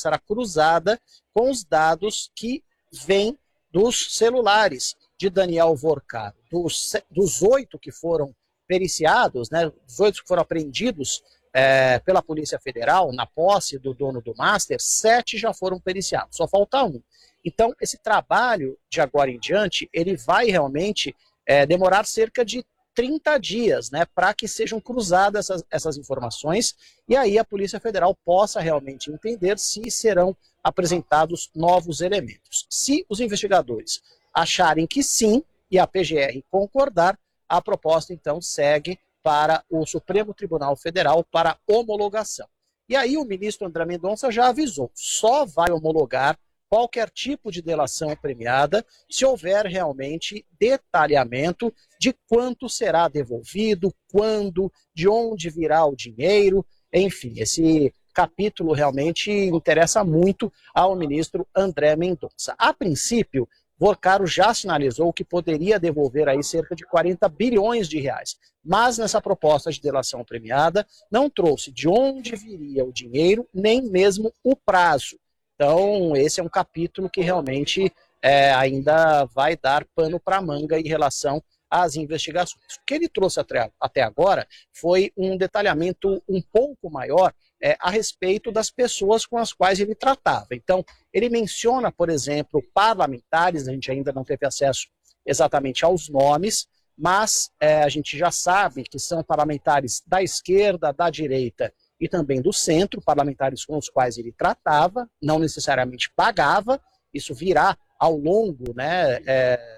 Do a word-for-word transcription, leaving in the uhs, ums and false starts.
será cruzada com os dados que vêm dos celulares de Daniel Vorcaro. Dos, dos oito que foram periciados, né, os oito que foram apreendidos é, pela Polícia Federal na posse do dono do Master, sete já foram periciados, só falta um. Então, esse trabalho de agora em diante, ele vai realmente é, demorar cerca de trinta dias, né, para que sejam cruzadas essas, essas informações e aí a Polícia Federal possa realmente entender se serão apresentados novos elementos. Se os investigadores acharem que sim e a P G R concordar, a proposta então segue para o Supremo Tribunal Federal para homologação. E aí o ministro André Mendonça já avisou, só vai homologar qualquer tipo de delação premiada se houver realmente detalhamento de quanto será devolvido, quando, de onde virá o dinheiro, enfim, esse capítulo realmente interessa muito ao ministro André Mendonça. A princípio, Vorcaro já sinalizou que poderia devolver aí cerca de quarenta bilhões de reais, mas nessa proposta de delação premiada não trouxe de onde viria o dinheiro, nem mesmo o prazo. Então, esse é um capítulo que realmente é, ainda vai dar pano para manga em relação às investigações. O que ele trouxe até, até agora foi um detalhamento um pouco maior é, a respeito das pessoas com as quais ele tratava. Então, ele menciona, por exemplo, parlamentares, a gente ainda não teve acesso exatamente aos nomes, mas é, a gente já sabe que são parlamentares da esquerda, da direita e também do centro, parlamentares com os quais ele tratava, não necessariamente pagava, isso virá ao longo, né, é,